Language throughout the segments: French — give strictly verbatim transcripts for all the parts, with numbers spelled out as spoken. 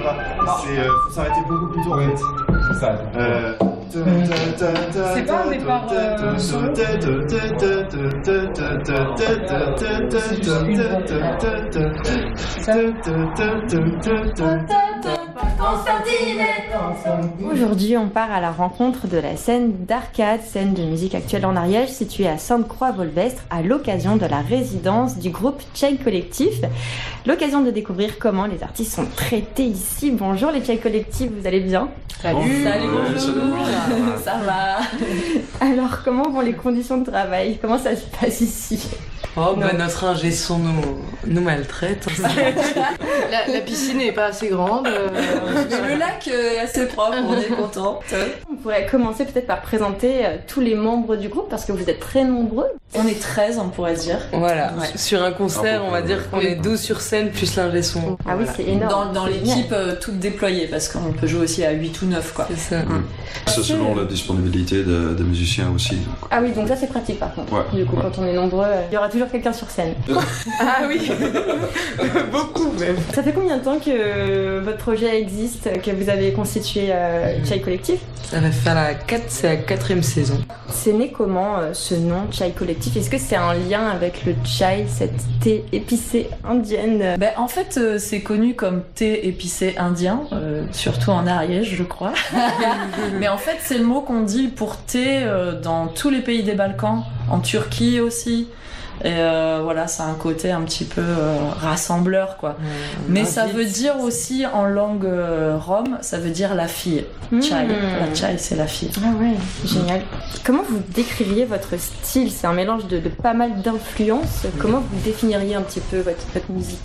va. C'est, euh, faut s'arrêter beaucoup plus tôt en fait. C'est ça. Euh... C'est pas un départ euh, solo. Aujourd'hui, on part à la rencontre de la scène d'arcade, scène de musique actuelle en Ariège, située à Sainte-Croix-Volvestre, à l'occasion de la résidence du groupe Chai Collectif. L'occasion de découvrir comment les artistes sont traités ici. Bonjour les Chai Collectif, vous allez bien? Salut, Bonjour. salut, bonjour. Ça va. Alors, comment vont les conditions de travail? Comment ça se passe ici? Oh, bah, notre ingé son nous, nous maltraite. La, la piscine n'est pas assez grande. Euh... Le lac est assez propre, on est content. On pourrait commencer peut-être par présenter euh, tous les membres du groupe parce que vous êtes très nombreux. On est treize, on pourrait dire. Voilà, Ouais. sur un concert, on va dire qu'on est douze sur scène plus l'ingé son. Ah oui, Voilà. c'est énorme. Dans, dans C'est l'équipe, euh, toute déployée, parce qu'on peut jouer aussi à huit ou neuf, quoi. C'est ça. C'est selon la disponibilité de- des musiciens aussi. donc. Ah oui, donc ça c'est pratique par contre. Ouais. Du coup, Ouais. quand on est nombreux, euh, il y aura toujours quelqu'un sur scène. Ah oui, beaucoup même. Ça fait combien de temps que votre projet existe, que vous avez constitué euh, Chai Collectif? Ça va faire la quatre, c'est la quatrième saison. C'est né comment euh, ce nom Chai Collectif? Est-ce que c'est un lien avec le chai, cette thé épicée indienne? Ben, en fait, euh, c'est connu comme thé épicé indien, euh, surtout en Ariège, je crois. Mais en fait, c'est le mot qu'on dit pour thé euh, dans tous les pays des Balkans, en Turquie aussi. Et euh, voilà, ça a un côté un petit peu euh, rassembleur, quoi. Mais ça veut dire aussi, en langue euh, rome, ça veut dire la fille. Chai. Mmh. La chai, c'est la fille. Ah ouais, génial. Comment vous décririez votre style? C'est un mélange de, de pas mal d'influences. Comment vous définiriez un petit peu votre, votre musique?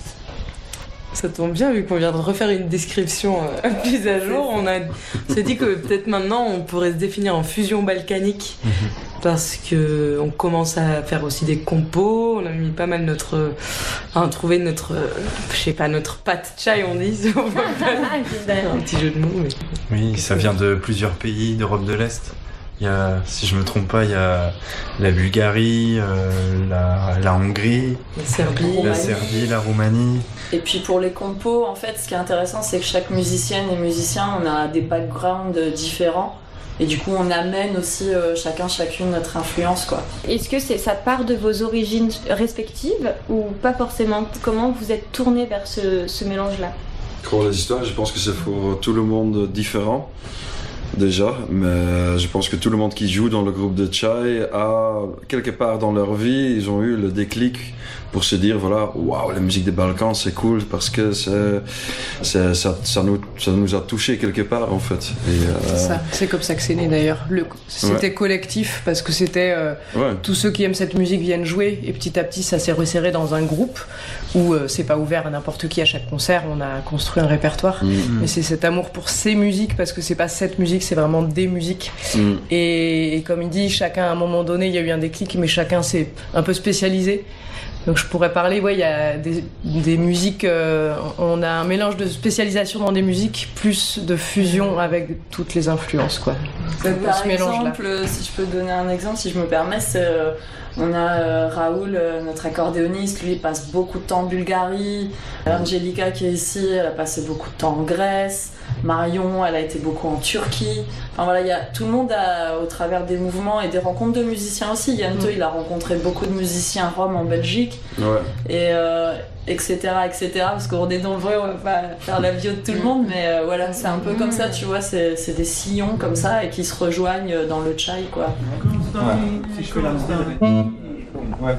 Ça tombe bien vu qu'on vient de refaire une description euh, plus à jour. On, a, on s'est dit que peut-être maintenant on pourrait se définir en fusion balkanique parce que on commence à faire aussi des compos. On a mis pas mal notre, enfin, trouvé notre, euh, je sais pas, notre pâte chai on dit. Si on veut pas- un petit jeu de mots. Mais... Oui, ça vient de plusieurs pays d'Europe de l'Est. Il y a, si je me trompe pas, il y a la Bulgarie, euh, la, la Hongrie, La Serbie. la Roumanie. Serbie, la Roumanie. Et puis pour les compos, en fait, ce qui est intéressant, c'est que chaque musicienne et musicien, on a des backgrounds différents. Et du coup, on amène aussi euh, chacun, chacune notre influence, quoi. Est-ce que c'est, ça part de vos origines respectives ou pas forcément? Comment vous êtes tourné vers ce, ce mélange-là? Pour les histoires, je pense que c'est pour tout le monde différent. Déjà, mais je pense que tout le monde qui joue dans le groupe de Chai a, quelque part dans leur vie, ils ont eu le déclic pour se dire, voilà, waouh, la musique des Balkans, c'est cool parce que c'est, c'est, ça, ça, nous, ça nous a touché quelque part, en fait. Et, euh, C'est ça, c'est comme ça que c'est né d'ailleurs. Le, c'était Ouais. collectif parce que c'était euh, ouais. tous ceux qui aiment cette musique viennent jouer et petit à petit ça s'est resserré dans un groupe où euh, c'est pas ouvert à n'importe qui à chaque concert. On a construit un répertoire. Mm. Mais c'est cet amour pour ces musiques parce que c'est pas cette musique, c'est vraiment des musiques. Mm. Et, et comme il dit, chacun à un moment donné, il y a eu un déclic, mais chacun s'est un peu spécialisé. Donc je pourrais parler, ouais, il y a des, des musiques, euh, on a un mélange de spécialisation dans des musiques, plus de fusion avec toutes les influences, quoi. Par Ce mélange-là. exemple, euh, si je peux donner un exemple, si je me permets, c'est, euh, on a euh, Raoul, euh, notre accordéoniste, lui il passe beaucoup de temps en Bulgarie. Angelica qui est ici, elle a passé beaucoup de temps en Grèce. Marion, elle a été beaucoup en Turquie. Enfin voilà, il y a tout le monde a, au travers des mouvements et des rencontres de musiciens aussi. Yanto, Mm. il a rencontré beaucoup de musiciens roms en Belgique, Ouais. et euh, etc etc. Parce qu'on est nombreux, on va pas faire la bio de tout le monde, mais euh, voilà, c'est un peu comme ça, tu vois, c'est, c'est des sillons comme ça et qui se rejoignent dans le chai, quoi. Si je fais la ouais.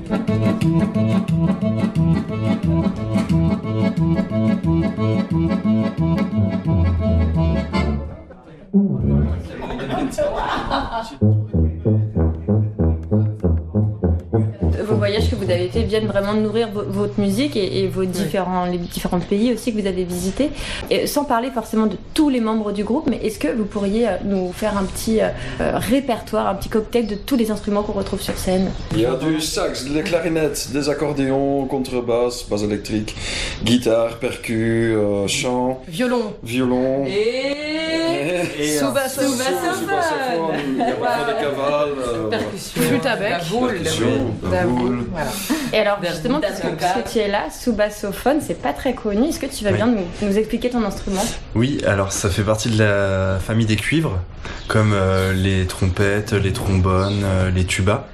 Vos voyages que vous avez fait viennent vraiment nourrir vo- votre musique et, et vos différents, les différents pays aussi que vous avez visités. Et sans parler forcément de tous les membres du groupe, mais est-ce que vous pourriez euh, nous faire un petit euh, euh, répertoire, un petit cocktail de tous les instruments qu'on retrouve sur scène? Il y a du sax, de la clarinette, des accordéons, contrebasse, basse électrique, guitare, percu, euh, chant, Violon. violon. Et... Et Souba- sous- souba- soubasaphone, il y a parfois des cavales. euh, Percussion. Flûte à bec. La boule. percussion, la La boule. boule, voilà. Et alors Vers justement, puisque, Dazoka. puisque tu es là, sous bassophone, c'est pas très connu. Est-ce que tu vas Oui. bien nous, nous expliquer ton instrument? Oui, alors ça fait partie de la famille des cuivres, comme euh, les trompettes, les trombones, euh, les tubas.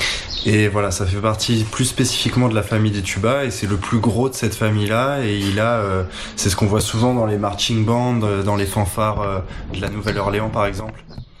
Et voilà, ça fait partie plus spécifiquement de la famille des tubas et c'est le plus gros de cette famille-là. Et il a, euh, c'est ce qu'on voit souvent dans les marching bands, euh, dans les fanfares euh, de la Nouvelle-Orléans par exemple.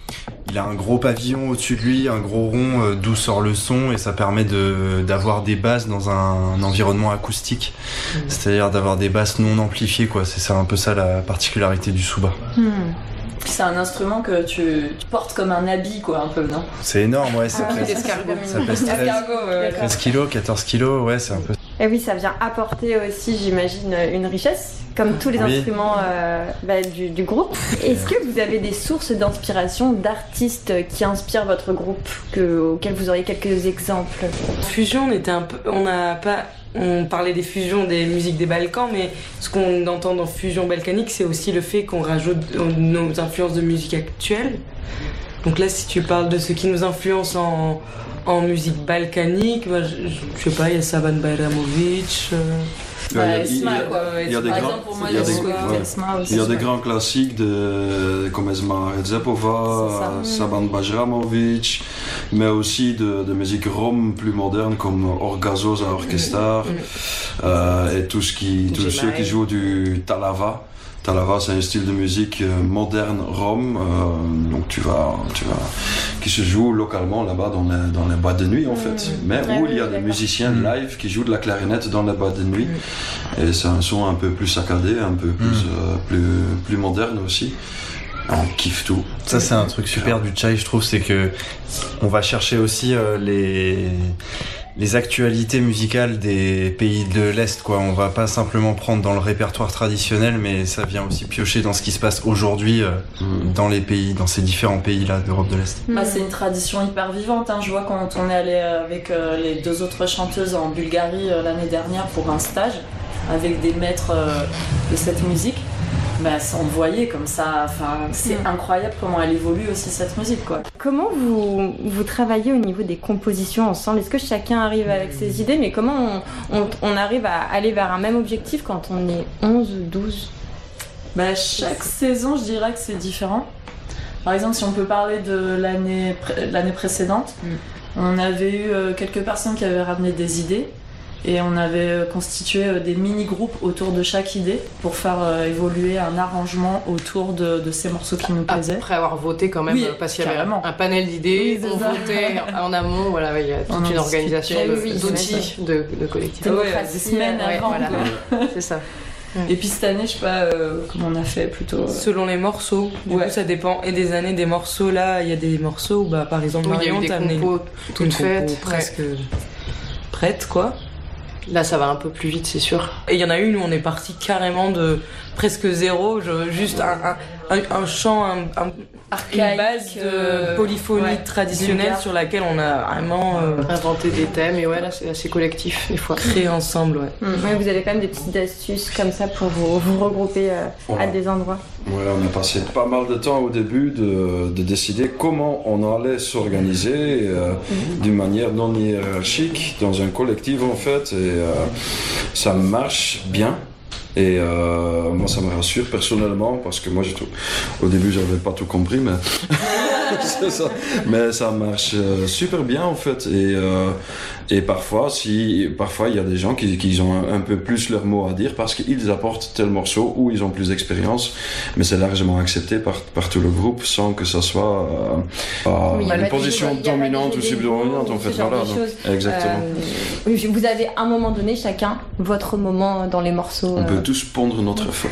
Il a un gros pavillon au-dessus de lui, un gros rond euh, d'où sort le son et ça permet de d'avoir des basses dans un, un environnement acoustique, mmh. c'est-à-dire d'avoir des basses non amplifiées quoi. C'est ça un peu ça la particularité du souba. Hmm. C'est un instrument que tu, tu portes comme un habit, quoi, un peu, non? C'est énorme, ouais. Ça Ah, pèse, l'escargot. ça pèse treize, Escargot, ouais, ouais. treize kilos, quatorze kilos, ouais, c'est un peu. Et oui, ça vient apporter aussi, j'imagine, une richesse, comme tous les Oui. instruments euh, bah, du, du groupe. Est-ce que vous avez des sources d'inspiration d'artistes qui inspirent votre groupe, que, auxquels vous auriez quelques exemples? Fusion, on était un peu, on n'a pas, on parlait des fusions des musiques des Balkans, mais ce qu'on entend dans fusion balkanique, c'est aussi le fait qu'on rajoute nos influences de musique actuelle. Donc là, si tu parles de ce qui nous influence en, en musique balkanique, bah, je, je sais pas, il y a Saban Bayramovic. Euh... Bah, il y a- Esma, il y a- quoi. il y a des Par grands- exemple, pour moi, il y a il y a des- Swift, ouais. Esma aussi. Il y a des ouais. grands classiques de, comme Esma Redzepova, C'est Saban Bajramovic, mais aussi de, de musique rom plus moderne comme Orgazos à Orchestar, euh, et tout ce qui, tous ceux qui jouent du talava. Talava, c'est un style de musique euh, moderne rom, euh, donc tu vas, tu vas, qui se joue localement là-bas dans les, dans les boîtes de nuit en fait, mais Ouais, où oui, il y a des d'accord. musiciens live qui jouent de la clarinette dans les boîtes de nuit, et c'est un son un peu plus saccadé, un peu plus, euh, plus, plus moderne aussi. On kiffe tout. Ça c'est un truc super du chai, je trouve, c'est que on va chercher aussi euh, les les actualités musicales des pays de l'Est, quoi. On va pas simplement prendre dans le répertoire traditionnel, mais ça vient aussi piocher dans ce qui se passe aujourd'hui euh, Mm. dans les pays, dans ces différents pays-là d'Europe de l'Est. Bah, c'est une tradition hyper vivante. Hein. Je vois quand on est allé avec euh, les deux autres chanteuses en Bulgarie euh, l'année dernière pour un stage avec des maîtres euh, de cette musique. Bah, ça, on voyait comme ça. Enfin, c'est Mm. incroyable comment elle évolue aussi cette musique, quoi. Comment vous, vous travaillez au niveau des compositions ensemble? Est-ce que chacun arrive avec ses idées? Mais comment on, on, on arrive à aller vers un même objectif quand on est onze ou douze? Bah, chaque saison, je dirais que c'est différent. Par exemple, si on peut parler de l'année pré- l'année précédente, Mm. on avait eu euh, quelques personnes qui avaient ramené des idées et on avait euh, constitué euh, des mini-groupes autour de chaque idée pour faire euh, évoluer un arrangement autour de, de ces morceaux qui nous plaisaient. Après avoir voté quand même, Oui, euh, parce qu'il y avait carrément. un panel d'idées, Oui, c'est on ça. votait en amont, voilà, il y a toute On en une organisation de- discutait, oui, d'outils de, de collectif. Ah ouais, Démocratie, des semaines ouais, avant, voilà. quoi. C'est ça. Et puis cette année, je sais pas euh, comment on a fait plutôt. euh, Selon les morceaux, du Ouais. coup ça dépend. Et des années, des morceaux là, il y a des morceaux où, bah, par exemple, Oui, il y a Marion, eu t'as des amené compos une toutes compo faites. presque prête quoi. Là, ça va un peu plus vite, c'est sûr. Et il y en a une où on est parti carrément de presque zéro, je- juste un, un, un, un chant, un, un- une Archaïque, base de euh, polyphonie ouais, traditionnelle vulgaire. sur laquelle on a vraiment euh, Inventer des thèmes, et ouais, là, c'est assez collectif, des fois. créé ensemble. Ouais. Ouais, vous avez quand même des petites astuces comme ça pour vous, vous regrouper euh, à Ouais. des endroits. Voilà, on a passé pas mal de temps au début de, de décider comment on allait s'organiser euh, d'une manière non hiérarchique dans un collectif en fait, et euh, ça marche bien. Et euh, moi ça me rassure personnellement parce que moi j'ai tout... au début j'avais pas tout compris mais c'est ça. Mais ça marche euh, super bien en fait, et, euh, et parfois si parfois il y a des gens qui, qui ont un, un peu plus leur mot à dire parce qu'ils apportent tel morceau ou ils ont plus d'expérience, mais c'est largement accepté par, par tout le groupe sans que ça soit euh, euh, Oui, il y a une pas de position jeu- il y a pas de dominante jeu ou des subdominante mots, en fait, ce genre voilà de donc, choses. exactement. Euh, vous avez à un moment donné chacun votre moment dans les morceaux. On euh. peut tous pondre notre feu.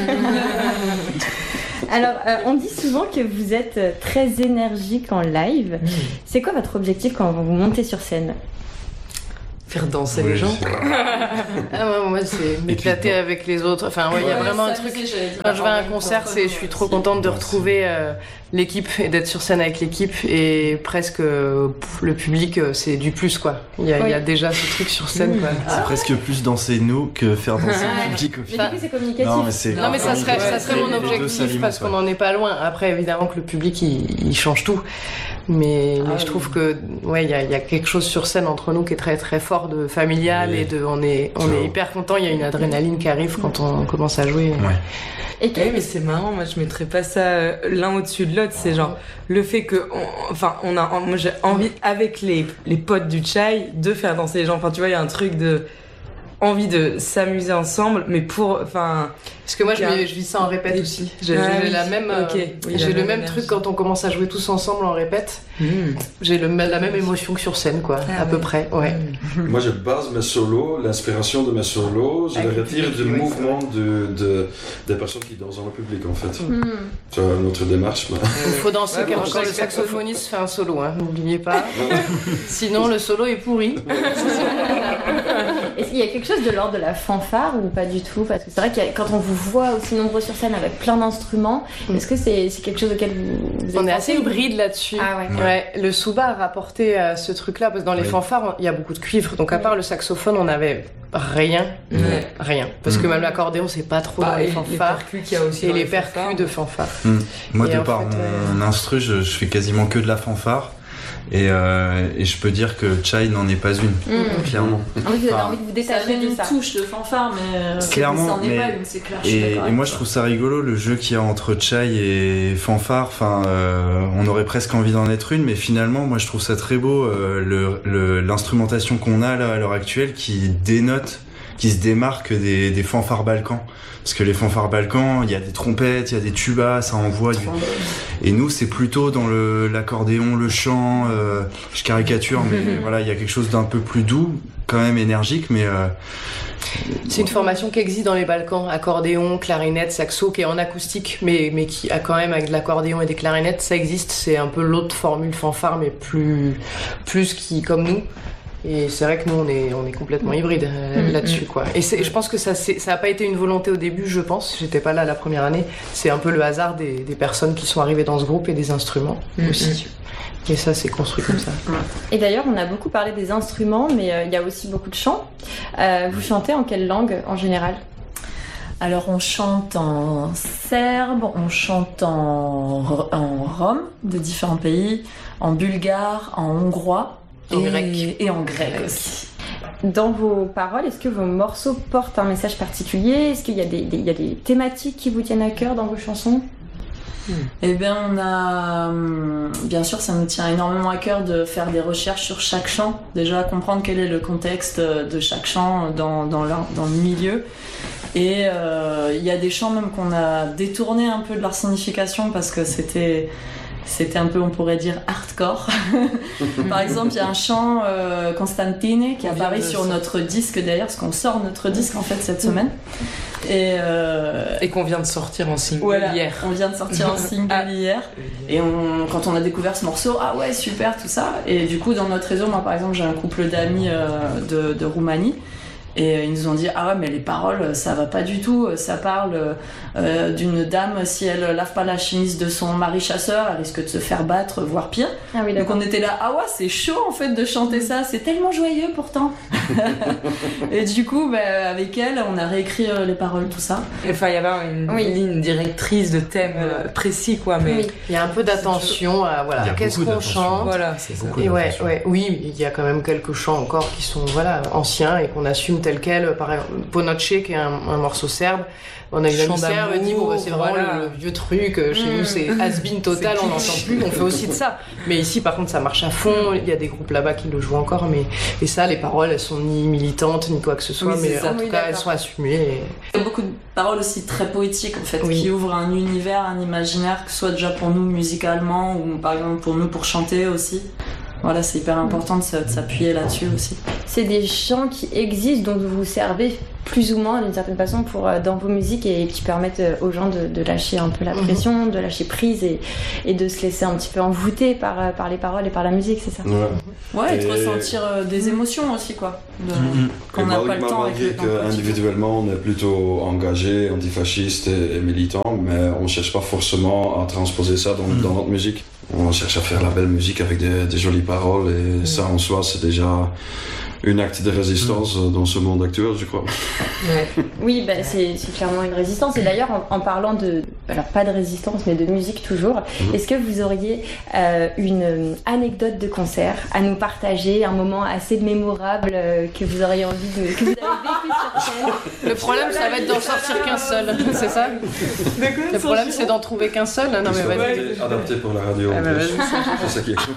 Alors, euh, on dit souvent que vous êtes euh, très énergique en live. C'est quoi votre objectif quand vous montez sur scène? Faire danser Oui, les gens. c'est vrai. Ah ouais, moi, c'est m'éclater avec les autres. Enfin, ouais, il y a Ouais, vraiment un ça, truc. je sais, j'avais dit Quand je vais à un pendant- concert, pendant- c'est, je suis trop contente de retrouver euh, l'équipe et d'être sur scène avec l'équipe, et presque euh, pff, le public, euh, c'est du plus quoi. Il y a, il y a Oui. déjà ce truc sur scène quoi. C'est presque plus danser nous que faire danser le public au Mais final. du coup, c'est communicatif. Non mais c'est Non mais ça serait, ça serait mon Les deux objectif s'alimentent, parce qu'on ouais. n'en est pas loin. Après évidemment que le public il, il change tout. Mais, Ah mais oui. je trouve que ouais, il y a, il y a quelque chose sur scène entre nous qui est très très fort de familial Oui. et de on est on est hyper content. Il y a une adrénaline qui arrive quand on commence à jouer. Ouais. Et Oui, quel- mais c'est marrant, moi je mettrais pas ça euh, l'un au-dessus de l'autre, c'est genre le fait que, on- enfin, on a, moi j'ai envie, avec les, les potes du chai, de faire danser les gens, enfin tu vois, il y a un truc de envie de s'amuser ensemble, mais pour, enfin, Parce que moi, je, Il y a- vis- je vis ça en répète aussi. J'ai Ah j'ai oui. la même, euh, Ok. Oui, la j'ai le même même énergie. truc quand on commence à jouer tous ensemble en répète. hmm. J'ai le, la même émotion que sur scène, quoi, Ah à peu ouais. près. Ouais. Moi, je base mes solos, l'inspiration de mes solos, je Avec les le retire public, du oui, mouvement de, de, des personnes qui dansent dans le public, en fait. Hmm. C'est notre démarche. Mais... Il faut danser Ouais, quand, bon, quand le chaque- saxophoniste fait un solo, hein, n'oubliez pas. Sinon, le solo est pourri. Est-ce qu'il y a quelque chose de l'ordre de la fanfare ou pas du tout? Parce que c'est vrai que quand on vous voit aussi nombreux sur scène avec plein d'instruments, Mm. est-ce que c'est c'est quelque chose auquel vous, vous On est êtes assez pensé? hybride là-dessus. Ah ouais. Ouais, le souba a rapporté euh, ce truc-là, parce que dans les Oui. fanfares, il y a beaucoup de cuivre. Donc, à Oui. part le saxophone, on avait rien. Ouais. Rien. Parce que Mm. même l'accordéon, c'est pas trop Bah, dans et les fanfares. percus qu'il y a aussi Et dans les fanfares. percus de fanfare. Hmm. Moi, Et de en par fait, mon instru, je, je fais quasiment que de la fanfare. Et, euh, et je peux dire que Chai n'en est pas une, Hmm. clairement. En fait, vous avez Enfin, envie de vous Ça détacher avait de une ça. touche de fanfare, mais euh, Clairement, c'en est mais- pas une, c'est clair. je suis Et, d'accord et avec moi, je toi. trouve ça rigolo, le jeu qu'il y a entre Chai et fanfare. Enfin, euh, on aurait presque envie d'en être une, mais finalement, moi, je trouve ça très beau, euh, le- le- l'instrumentation qu'on a là à l'heure actuelle, qui dénote, qui se démarque des, des fanfares balkans. Parce que les fanfares balkans, il y a des trompettes, il y a des tubas, ça envoie du... Et nous, c'est plutôt dans le l'accordéon, le chant, euh, je caricature, mais voilà, il y a quelque chose d'un peu plus doux, quand même énergique, mais... euh, C'est une formation qui existe dans les Balkans, accordéon, clarinette, saxo, qui est en acoustique, mais, mais qui a quand même avec de l'accordéon et des clarinettes, ça existe. C'est un peu l'autre formule fanfare, mais plus, plus qui, comme nous. Et c'est vrai que nous, on est, on est complètement hybride euh, Mm, là-dessus, mm. quoi. Et c'est, je pense que ça, c'est, ça a pas été une volonté au début, je pense. J'étais pas là la première année. C'est un peu le hasard des, des personnes qui sont arrivées dans ce groupe et des instruments Mm, aussi. Et ça, c'est construit comme ça. Et d'ailleurs, on a beaucoup parlé des instruments, mais euh, il y a aussi beaucoup de chants. Euh, vous chantez en quelle langue en général? Alors on chante en serbe, on chante en, en rom de différents pays, en bulgare, en hongrois En et, grec. et en grec aussi. Dans vos paroles, est-ce que vos morceaux portent un message particulier? Est-ce qu'il y a des, des- il y a des thématiques qui vous tiennent à cœur dans vos chansons? Eh bien, on a, hum, bien sûr, ça nous tient énormément à cœur de faire des recherches sur chaque chant. Déjà, comprendre quel est le contexte de chaque chant dans, dans, le, dans le milieu. Et euh, il y a des chants même qu'on a détourné un peu de leur signification parce que c'était, c'était un peu, on pourrait dire, hardcore. Par exemple, il y a un chant euh, Constantine qui On vient apparaît de sur ça. notre disque d'ailleurs, parce qu'on sort notre disque en fait cette semaine. Et, euh, Et qu'on vient de sortir en single voilà, hier. on vient de sortir un single Ah. hier. Et on, quand on a découvert ce morceau, ah ouais, super, tout ça. Et du coup, dans notre réseau, moi par exemple, j'ai un couple d'amis euh, de, de Roumanie. Et euh, ils nous ont dit, ah ouais, mais les paroles, ça va pas du tout. Ça parle euh, d'une dame, si elle lave pas la chemise de son mari chasseur, elle risque de se faire battre, voire pire. Ah oui, Donc d'accord. on était là, ah ouais, c'est chaud en fait de chanter ça, c'est tellement joyeux pourtant. Et du coup, bah, avec elle, on a réécrit euh, les paroles, tout ça. Enfin, il y avait une Oui. ligne directrice de thème Voilà. euh, précis, quoi, mais Oui. Il y a un peu d'attention à, Il y voilà, a qu'est-ce beaucoup qu'on d'attention. chante. voilà, c'est ça. Beaucoup Et ouais, d'attention. ouais, oui, il y a quand même quelques chants encore qui sont voilà anciens et qu'on assume tel quel. Par exemple, Ponoche, qui est un, un morceau serbe. On a une Chant amie serbe, elle dit bon, bah, c'est vraiment d'amour, le, voilà. le vieux truc. euh, Chez Mm. nous, c'est has-been total, C'est on n'entend kitsch. plus. On fait aussi de ça. Mais ici, par contre, ça marche à fond. Il y a des groupes là-bas qui le jouent encore. Mais et ça, les paroles, elles sont ni militantes ni quoi que ce soit. Oui, mais c'est ça. en tout Oui, cas, elles d'accord. sont assumées. et- Il y a beaucoup de paroles aussi très poétiques en fait, Oui. qui ouvrent un univers, un imaginaire, que ce soit déjà pour nous musicalement ou par exemple pour nous pour chanter aussi. Voilà, c'est hyper important de se- de s'appuyer là-dessus aussi. C'est des chants qui existent, dont vous vous servez plus ou moins d'une certaine façon pour, euh, dans vos musiques et qui permettent euh, aux gens de, de lâcher un peu la Mhm. pression, de lâcher prise et, et de se laisser un petit peu envoûter par, euh, par les paroles et par la musique, c'est ça? Ouais. Ouais, et de Et- ressentir euh, des émotions aussi quoi. De- Mhm. Qu'on Et n'a mal- pas le temps avec malgré le temps quotidien. qu'individuellement on est plutôt engagé, antifasciste et, et militant, mais on cherche pas forcément à transposer ça dans, Mm. dans notre musique. On cherche à faire la belle musique avec des, des jolies paroles et ça en soi c'est déjà une acte de résistance mmh. dans ce monde actuel, je crois. Ouais. Oui, bah, c'est, c'est clairement une résistance. Et d'ailleurs, en, en parlant de, alors pas de résistance, mais de musique toujours, mmh. est-ce que vous auriez euh, une anecdote de concert à nous partager, un moment assez mémorable euh, que vous auriez envie de, que vous avez vécu sur scène? Le problème, ça va être d'en sortir qu'un seul, c'est ça? Le problème, c'est d'en trouver qu'un seul. Non, mais vas-y. Adapté pour la radio. Ah, bah, c'est ça qui est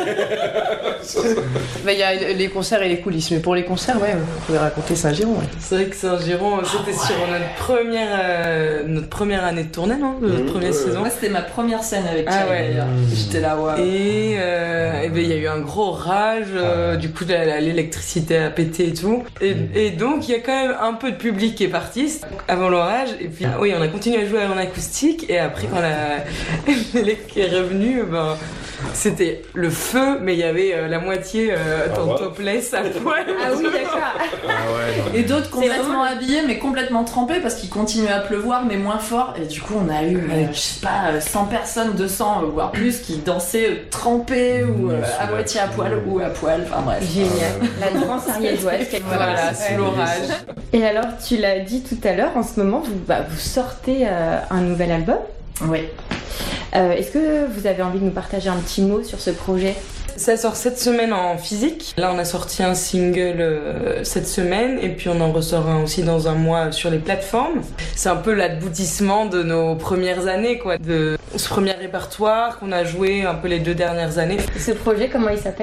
bah, il y a les concerts et les coulisses, mais pour les concerts, ouais, vous pouvez raconter Saint-Giron. Ouais. C'est vrai que Saint-Giron, c'était sur notre première, euh, notre première année de tournée, non? Notre mmh, première euh, saison. Moi, c'était ma première scène avec ah, Chai, ouais. mmh. J'étais là, waouh. Et euh, et ben il y a eu un gros orage, euh, du coup la, l'électricité a pété et tout. Et, et donc il y a quand même un peu de public qui est parti avant l'orage. Et puis oui, on a continué à jouer en acoustique. Et après quand la l'électrique est revenue, ben c'était le feu, mais il y avait euh, la moitié euh, en ah, topless à poil. Ah oui, d'accord. Ah ouais, et d'autres complètement habillés, mais complètement trempés parce qu'il continuait à pleuvoir, mais moins fort. Et du coup, on a eu, euh, je sais pas, cent personnes, deux cents, voire plus, qui dansaient euh, trempés ou euh, à moitié à poil ou à poil. Enfin bref. Génial. La danse ariégeoise, quelque part. Voilà, sous l'orage. Et alors, tu l'as dit tout à l'heure, en ce moment, vous, bah, vous sortez euh, un nouvel album. Oui. Euh, est-ce que vous avez envie de nous partager un petit mot sur ce projet ? Ça sort cette semaine en physique. Là, on a sorti un single euh, cette semaine et puis on en ressort un aussi dans un mois sur les plateformes. C'est un peu l'aboutissement de nos premières années, quoi, de ce premier répertoire qu'on a joué un peu les deux dernières années. Ce projet, comment il s'appelle ?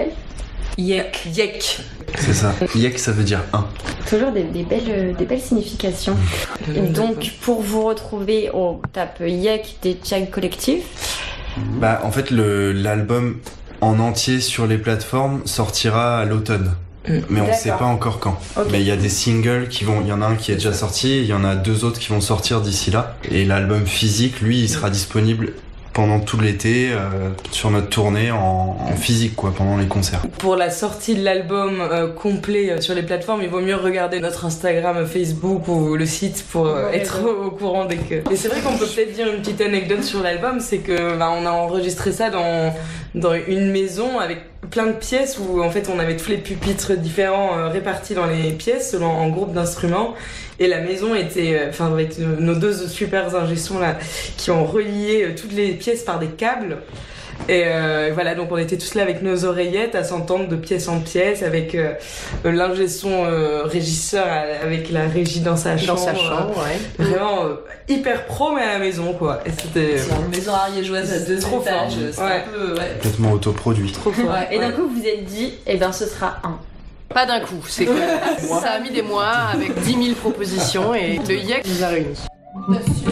Yek. Yek. C'est ça. Yek, ça veut dire un. Toujours des, des, belles, des belles significations. Et donc, pour vous retrouver, on tape Yek des Chai Collectif. Bah, en fait, le, l'album en entier sur les plateformes sortira à l'automne. Mais on D'accord. sait pas encore quand. Okay. Mais il y a des singles qui vont, il y en a un qui est déjà sorti, il y en a deux autres qui vont sortir d'ici là. Et l'album physique, lui, il sera disponible pendant tout l'été euh, sur notre tournée en, en physique, quoi, pendant les concerts. Pour la sortie de l'album euh, complet euh, sur les plateformes, il vaut mieux regarder notre Instagram, Facebook ou le site pour euh, ouais, être ouais. au courant dès que... Et c'est vrai qu'on peut peut-être dire une petite anecdote sur l'album, c'est que bah, on a enregistré ça dans, dans une maison avec plein de pièces où en fait on avait tous les pupitres différents euh, répartis dans les pièces selon en groupe d'instruments. Et la maison était, enfin euh, avec nos deux super ingé-sons là, qui ont relié euh, toutes les pièces par des câbles. Et euh, voilà, donc on était tous là avec nos oreillettes à s'entendre de pièce en pièce, avec euh, l'ingé-son euh, régisseur avec la régie dans sa chambre. Dans sa chambre, ouais. Vraiment euh, hyper pro, mais à la maison, quoi. Et c'était... C'est une maison ariégeoise à deux trop étages. Fort. C'est ouais. un peu, ouais. Complètement autoproduit. Trop fort. Ouais. Et d'un coup, vous vous êtes dit, eh ben ce sera un. Pas d'un coup, c'est que ça a mis des mois avec dix mille propositions et le Yek nous a réunis.